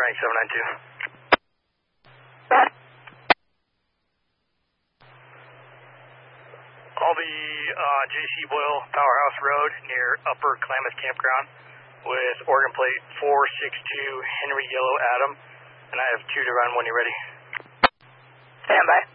rank 792. I'll be J.C. Boyle, Powerhouse Road, near Upper Klamath Campground, with Oregon plate 462 Henry Yellow Adam, and I have 2 to run when you're ready. Stand by.